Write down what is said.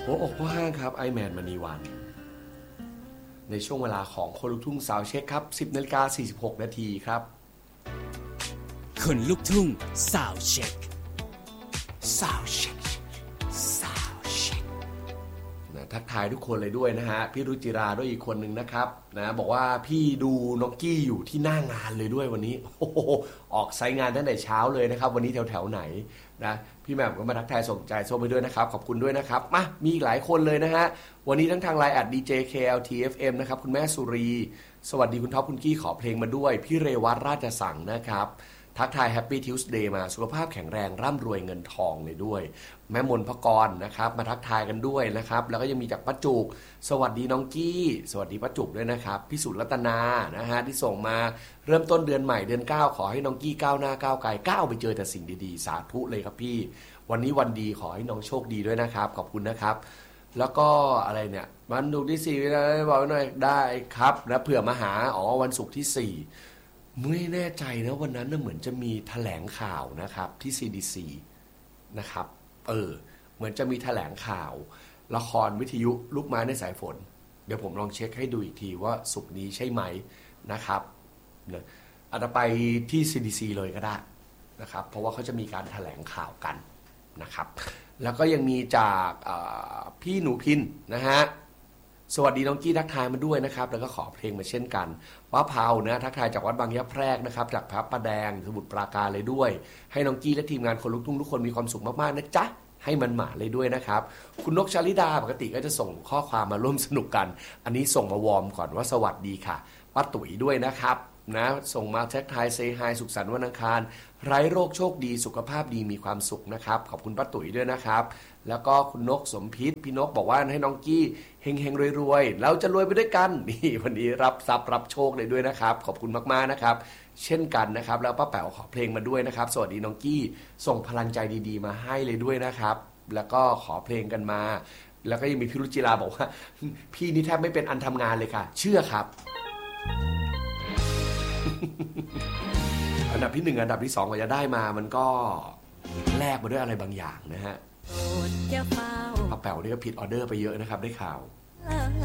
หัวอกพ่อห้างครับไอแมนมณีวันในช่วงเวลาของคนลุกทุ่งสาวเช็คครับ 10:46 นาทีครับคนลุกทุ่งสาวเช็คสาวเช็คทักทายทุกคนเลยด้วยนะฮะพี่รุจิราด้วยอีกคนหนึ่งนะครับนะบอกว่าพี่ดูน้องกี้อยู่ที่หน้างานเลยด้วยวันนี้โอ้โหออกไซต์งานตั้งแต่เช้าเลยนะครับวันนี้แถวไหนนะพี่แหม่มก็มาทักทายส่งใจส้มไปด้วยนะครับขอบคุณด้วยนะครับมามีอีกหลายคนเลยนะฮะวันนี้ทั้งทาง LINE @DJKLTFM นะครับคุณแม่สุรีสวัสดีคุณท็อปคุณกี้ขอเพลงมาด้วยพี่เรวัตราชสังนะครับทักทาย Happy Tuesday มาสุขภาพแข็งแรงร่ำรวยเงินทองเลยด้วยแม่มนพกรนะครับมาทักทายกันด้วยนะครับแล้วก็ยังมีจากป้าจุกสวัสดีน้องกี้สวัสดีป้าจุกด้วยนะครับพี่สุรัตนานะฮะที่ส่งมาเริ่มต้นเดือนใหม่เดือน9ขอให้น้องกี้ก้าวหน้าก้าวไกลก้าวไปเจอแต่สิ่งดีๆสาธุเลยครับพี่วันนี้วันดีขอให้น้องโชคดีด้วยนะครับขอบคุณนะครับแล้วก็อะไรเนี่ยวันศุกร์ที่4นะบอกหน่อยได้ครับนะเผื่อมาหาวันศุกร์ที่4ไม่แน่ใจนะวันนั้นเหมือนจะมีแถลงข่าวนะครับที่ CDC นะครับเหมือนจะมีแถลงข่าวละครวิทยุลูกไม้ในสายฝนเดี๋ยวผมลองเช็คให้ดูอีกทีว่าศุกร์นี้ใช่ไหมนะครับอาจจะไปที่ CDC เลยก็ได้นะครับเพราะว่าเขาจะมีการแถลงข่าวกันนะครับแล้วก็ยังมีจากพี่หนูพินนะฮะสวัสดีน้องกี้ทักทายมาด้วยนะครับแล้วก็ขอเพลงมาเช่นกันป้าเผานะทักทายจากวัดบางยะแพรกนะครับจากพระประแดงสมุทรปราการเลยด้วยให้น้องกี้และทีมงานคนลุกทุ่งทุกคนมีความสุขมากๆนะจ๊ะให้มันหมาเลยด้วยนะครับคุณนกชลิดาปกติก็จะส่งข้อความมาร่วมสนุกกันอันนี้ส่งมาวอร์มก่อนว่าสวัสดีค่ะป้าตุ๋ยด้วยนะครับนะส่งมาแท็กทายเซฮายสุขสันต์วันอังคารไร้โรคโชคดีสุขภาพดีมีความสุขนะครับขอบคุณป้าตุ๋ยด้วยนะครับแล้วก็คุณนกสมพิษพี่นกบอกว่าให้น้องกี้เฮงๆรวยๆเราจะรวยไปด้วยกันนี่วันนี้รับทรัพย์รับโชคเลยด้วยนะครับขอบคุณมากๆนะครับเช่นกันนะครับแล้วป้าแป๋วขอเพลงมาด้วยนะครับสวัสดีน้องกี้ส่งพลังใจดีๆมาให้เลยด้วยนะครับแล้วก็ขอเพลงกันมาแล้วก็ยังมีพี่รุจิราบอกว่าพี่นี่แทบไม่เป็นอันทำงานเลยค่ะเชื่อครับอันดับที่1อันดับที่2กว่าจะได้มามันก็แลกมาด้วยอะไรบางอย่างนะฮะป้าแป๋วนี่ก็ผิดออเดอร์ไปเยอะนะครับได้ข่าว